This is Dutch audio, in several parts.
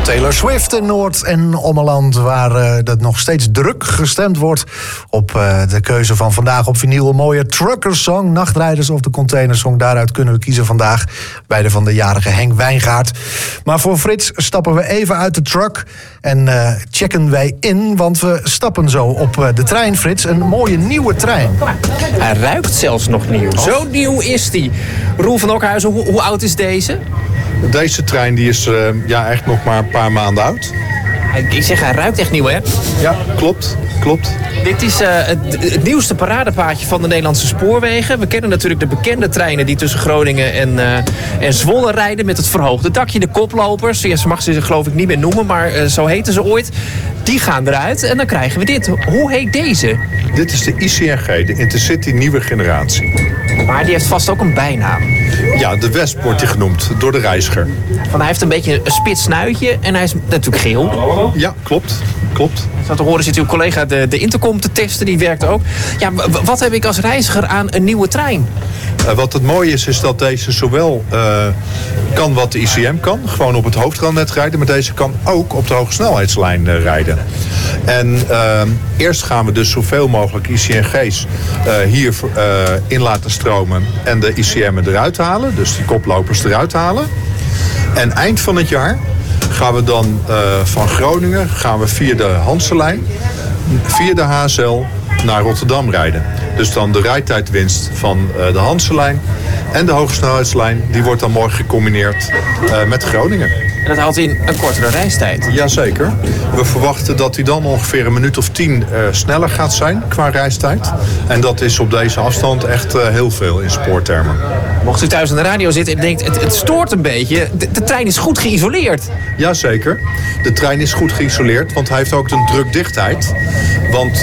Taylor Swift in Noord- en Ommeland, waar het nog steeds druk gestemd wordt op de keuze van vandaag op vinyl. Een mooie truckersong, Nachtrijders of de Containersong. Daaruit kunnen we kiezen vandaag bij de van de jarige Henk Wijngaard. Maar voor Frits stappen we even uit de truck en checken wij in, want we stappen zo op de trein, Frits. Een mooie nieuwe trein. Hij ruikt zelfs nog nieuw. Zo nieuw is die. Roel van Okhuizen, hoe oud is deze? Deze trein die is echt nog maar een paar maanden oud. Ik zeg, hij ruikt echt nieuw, hè? Ja, klopt. Dit is het nieuwste paradepaadje van de Nederlandse spoorwegen. We kennen natuurlijk de bekende treinen die tussen Groningen en Zwolle rijden met het verhoogde dakje. De koplopers, ja, ze mag ze geloof ik niet meer noemen, maar zo heten ze ooit. Die gaan eruit en dan krijgen we dit. Hoe heet deze? Dit is de ICNG, de Intercity Nieuwe Generatie. Maar die heeft vast ook een bijnaam. Ja, de Wesp wordt die genoemd door de reiziger. Van, hij heeft een beetje een spits snuitje en hij is natuurlijk geel. Ja, klopt. Zo te horen zit uw collega de intercom te testen, die werkt ook. Ja, wat heb ik als reiziger aan een nieuwe trein? Wat het mooie is dat deze zowel kan wat de ICM kan, gewoon op het hoofdrailnet rijden, maar deze kan ook op de hogesnelheidslijn rijden. En eerst gaan we dus zoveel mogelijk ICNG's hier in laten stromen en de ICM'en eruit halen, dus die koplopers eruit halen. En eind van het jaar gaan we dan van Groningen via de Hanselijn, via de HSL naar Rotterdam rijden. Dus dan de rijtijdwinst van de Hanselijn en de hogesnelheidslijn, die wordt dan mooi gecombineerd met Groningen. En dat houdt in een kortere reistijd? Jazeker. We verwachten dat hij dan ongeveer een minuut of 10 sneller gaat zijn qua reistijd. En dat is op deze afstand echt heel veel in spoortermen. Mocht u thuis aan de radio zitten en denkt, het stoort een beetje, de trein is goed geïsoleerd. Jazeker. De trein is goed geïsoleerd, want hij heeft ook een drukdichtheid. Want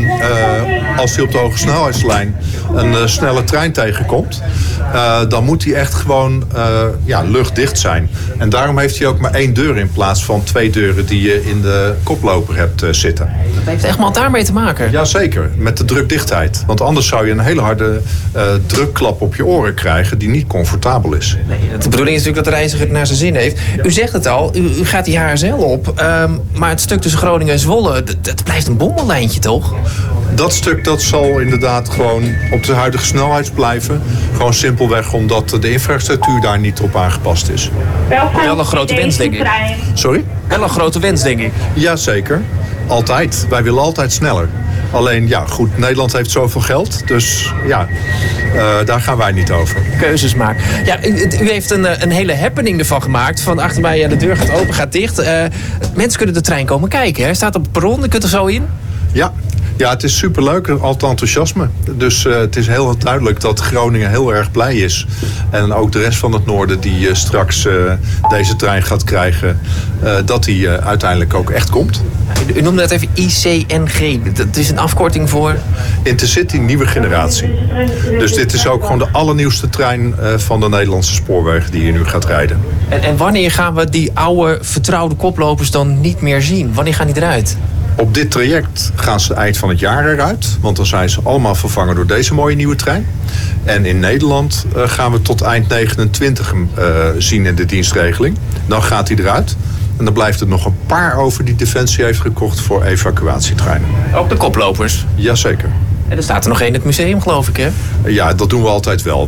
als hij op de hogesnelheidslijn een snelle trein tegenkomt, dan moet hij echt gewoon luchtdicht zijn. En daarom heeft hij ook maar 1 deur in plaats van 2 deuren die je in de koploper hebt zitten. Dat heeft echt maar daarmee te maken? Jazeker, met de drukdichtheid. Want anders zou je een hele harde drukklap op je oren krijgen die niet comfortabel is. Nee, de bedoeling is natuurlijk dat de reiziger het naar zijn zin heeft. U zegt het al, u gaat die HSL op. Maar het stuk tussen Groningen en Zwolle, dat blijft een bommellijntje, toch? Dat stuk dat zal inderdaad gewoon op de huidige snelheid blijven. Gewoon simpelweg omdat de infrastructuur daar niet op aangepast is. Wel een grote wens, denk ik. Sorry? Wel een grote wens, denk ik. Jazeker. Altijd. Wij willen altijd sneller. Alleen, ja, goed, Nederland heeft zoveel geld. Dus ja, daar gaan wij niet over. Keuzes maken. Ja, u heeft een hele happening ervan gemaakt. Van achter mij, de deur gaat open, gaat dicht. Mensen kunnen de trein komen kijken. Hè? Hij staat op het perron, u kunt er zo in. Ja, het is superleuk, al het enthousiasme. Dus het is heel duidelijk dat Groningen heel erg blij is. En ook de rest van het noorden die straks deze trein gaat krijgen, dat die uiteindelijk ook echt komt. U noemde het even ICNG. Dat is een afkorting voor? Intercity Nieuwe Generatie. Dus dit is ook gewoon de allernieuwste trein van de Nederlandse spoorwegen die hier nu gaat rijden. En wanneer gaan we die oude vertrouwde koplopers dan niet meer zien? Wanneer gaan die eruit? Op dit traject gaan ze eind van het jaar eruit. Want dan zijn ze allemaal vervangen door deze mooie nieuwe trein. En in Nederland gaan we tot eind 29 zien in de dienstregeling. Dan gaat hij eruit. En dan blijft er nog een paar over die Defensie heeft gekocht voor evacuatietreinen. Ook de koplopers? Jazeker. En er staat er nog één in het museum, geloof ik, hè? Ja, dat doen we altijd wel.